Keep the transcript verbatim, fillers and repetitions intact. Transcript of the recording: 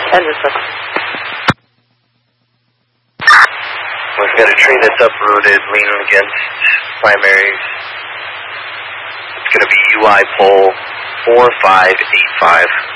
Engine seven. We've got a tree that's uprooted, leaning against primaries. It's going to be U I pole four five eight five.